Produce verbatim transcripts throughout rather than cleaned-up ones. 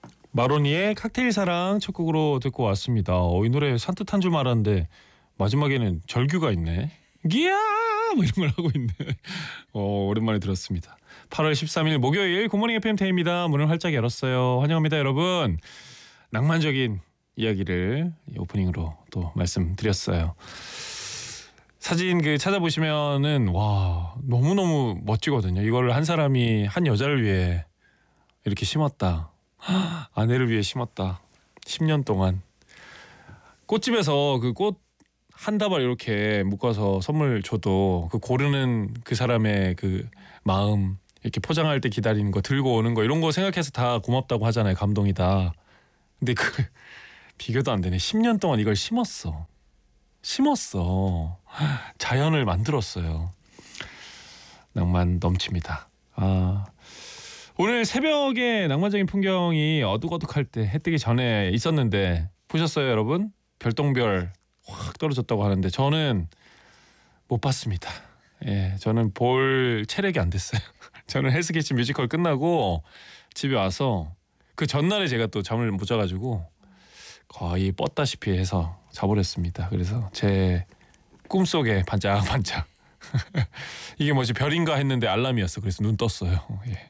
마로니의 칵테일 사랑 첫 곡으로 듣고 왔습니다. 어, 이 노래 산뜻한 줄 알았는데 마지막에는 절규가 있네. 기야 뭐 이런 걸 하고 있네. 어, 오랜만에 들었습니다. 팔월 십삼일 목요일 굿모닝 에프엠 태희입니다. 문을 활짝 열었어요. 환영합니다 여러분. 낭만적인 이야기를 오프닝으로 또 말씀드렸어요. 사진 그 찾아보시면은 와 너무너무 멋지거든요. 이걸 한 사람이 한 여자를 위해 이렇게 심었다. 아내를 위해 심었다. 십 년 동안 꽃집에서 그 꽃 한 다발 이렇게 묶어서 선물 줘도 그 고르는 그 사람의 그 마음 이렇게 포장할 때 기다리는 거 들고 오는 거 이런 거 생각해서 다 고맙다고 하잖아요. 감동이다. 근데 그 비교도 안 되네. 십 년 동안 이걸 심었어. 심었어. 자연을 만들었어요. 낭만 넘칩니다. 아. 오늘 새벽에 낭만적인 풍경이 어둑어둑할 때 해 뜨기 전에 있었는데 보셨어요 여러분? 별똥별 확 떨어졌다고 하는데 저는 못 봤습니다. 예, 저는 볼 체력이 안 됐어요. 저는 헬스케치 뮤지컬 끝나고 집에 와서 그 전날에 제가 또 잠을 못 자가지고 거의 뻗다시피 해서 자버렸습니다. 그래서 제 꿈속에 반짝반짝 이게 뭐지 별인가 했는데 알람이었어. 그래서 눈 떴어요. 예.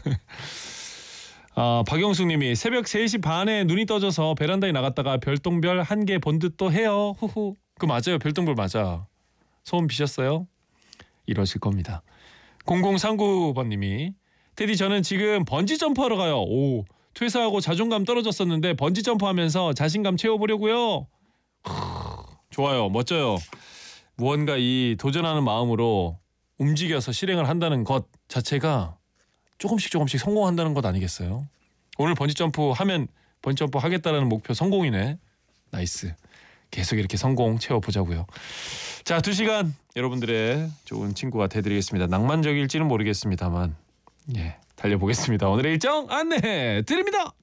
아, 박영숙님이 새벽 세 시 반에 눈이 떠져서 베란다에 나갔다가 별똥별 한 개 본 듯 또 해요. 후후. 그 맞아요. 별똥별 맞아. 소원 비셨어요? 이러실 겁니다. 공공삼구번님이 테디 저는 지금 번지 점프하러 가요. 오, 퇴사하고 자존감 떨어졌었는데 번지 점프하면서 자신감 채워보려고요. 크, 좋아요. 멋져요. 무언가 이 도전하는 마음으로 움직여서 실행을 한다는 것 자체가 조금씩 조금씩 성공한다는 것 아니겠어요? 오늘 번지점프 하면 번지점프 하겠다라는 목표 성공이네. 나이스. 계속 이렇게 성공 채워보자고요. 자, 두 시간 여러분들의 좋은 친구가 돼드리겠습니다. 낭만적일지는 모르겠습니다만 예, 달려보겠습니다. 오늘의 일정 안내 드립니다.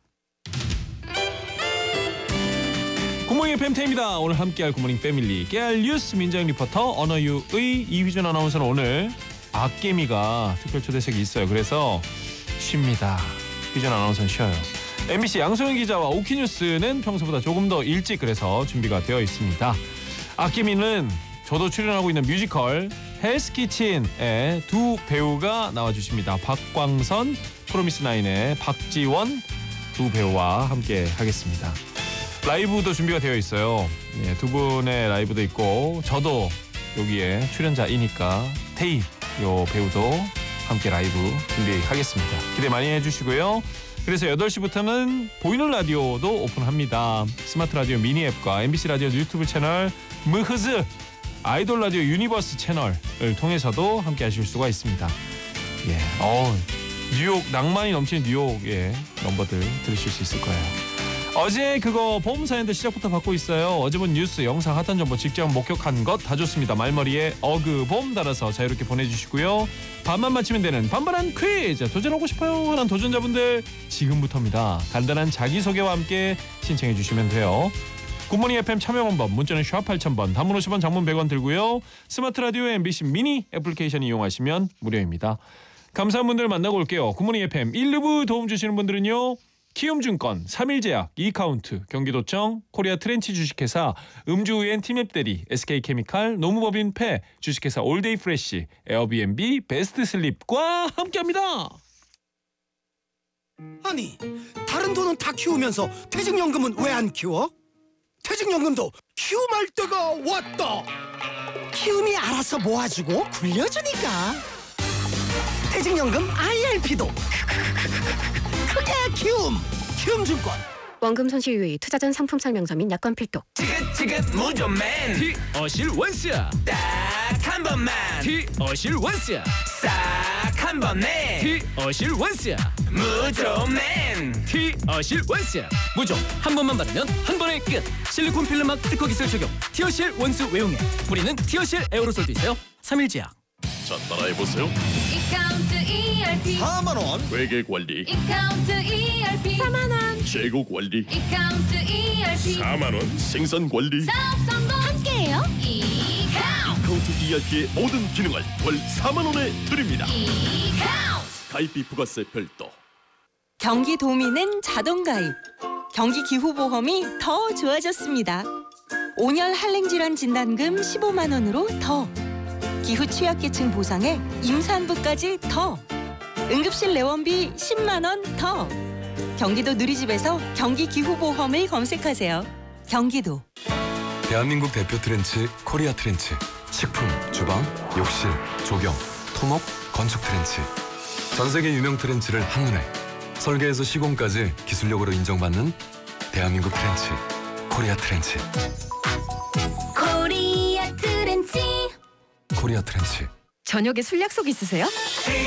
굿모닝 에프엠 태희입니다. 오늘 함께할 굿모닝 패밀리 깨알 뉴스 민정 리포터 언어유의 이휘준 아나운서는 오늘 악개미가 특별 초대석이 있어요. 그래서 쉽니다. 휘준 아나운서는 쉬어요. 엠비씨 양소영 기자와 오키뉴스는 평소보다 조금 더 일찍 그래서 준비가 되어 있습니다. 악개미는 저도 출연하고 있는 뮤지컬 헬스키친의 두 배우가 나와주십니다. 박광선, 프로미스나인의 박지원 두 배우와 함께 하겠습니다. 라이브도 준비가 되어 있어요. 예, 두 분의 라이브도 있고 저도 여기에 출연자이니까 태희 요 배우도 함께 라이브 준비하겠습니다. 기대 많이 해주시고요. 그래서 여덟 시부터는 보이는 라디오도 오픈합니다. 스마트 라디오 미니 앱과 엠비씨 라디오 유튜브 채널 무흐즈 아이돌 라디오 유니버스 채널을 통해서도 함께 하실 수가 있습니다. 예, 어, 뉴욕 낭만이 넘치는 뉴욕의 넘버들 들으실 수 있을 거예요. 어제 그거 보험 사연들 시작부터 받고 있어요. 어제 본 뉴스, 영상, 핫한 정보 직접 목격한 것 다 좋습니다. 말머리에 어그봄 달아서 자유롭게 보내주시고요. 반만 맞히면 되는 반반한 퀴즈 도전하고 싶어요 하는 도전자분들 지금부터입니다. 간단한 자기소개와 함께 신청해 주시면 돼요. 굿모닝 에프엠 참여 방법 문자는 샵 팔천 번 단문 오십 원 장문 백 원 들고요. 스마트 라디오 엠비씨 미니 애플리케이션 이용하시면 무료입니다. 감사한 분들 만나고 올게요. 굿모닝 에프엠 일, 이 부 도움 주시는 분들은요. 키움증권, 삼일제약, 이카운트, 경기도청, 코리아 트렌치 주식회사, 음주우엔 티맵대리, 에스케이케미칼, 노무법인패, 주식회사 올데이 프레쉬, 에어비앤비, 베스트슬립과 함께합니다. 아니, 다른 돈은 다 키우면서 퇴직연금은 왜 안 키워? 퇴직연금도 키움할 때가 왔다. 키움이 알아서 모아주고 굴려주니까. 퇴직연금 아이알피도 크게 키움. 키움증권. 원금 손실 유의, 투자 전 상품 설명서 및 약관 필독. 지긋지긋 무좀맨 티어실 원스야. 딱 한 번만 티어실 원스야. 싹 한 번에 티어실 원스야. 무좀맨 티어실 원스야. 무좀 한 번만 바르면 한 번에 끝. 실리콘 필름막 특허 기술 적용. 티어실 원스 외용액. 뿌리는 티어실 에어로솔도 있어요. 삼일제약. 자, 따라해보세요. 이카운트 이알피 사만 원. 회계관리, 이카운트 이알피 사만 원 재고관리, 이카운트 이알피 사만 원, 생산관리, 사업 성공 함께해요. 이카운트 카운트 이알피의 모든 기능을 월 사만 원에 드립니다. 이카운트 가입비 부가세 별도. 경기도민은 자동가입. 경기기후보험이 더 좋아졌습니다. 온열 한랭질환 진단금 십오만 원으로 더. 기후 취약계층 보상에 임산부까지 더. 응급실 내원비 십만 원 더. 경기도 누리집에서 경기기후보험을 검색하세요. 경기도. 대한민국 대표 트렌치 코리아 트렌치. 식품, 주방, 욕실, 조경, 토목, 건축 트렌치. 전 세계 유명 트렌치를 한눈에 설계에서 시공까지 기술력으로 인정받는 대한민국 트렌치 코리아 트렌치. 코리아 트렌치. 코리아 트렌치. 저녁에 술 약속 있으세요?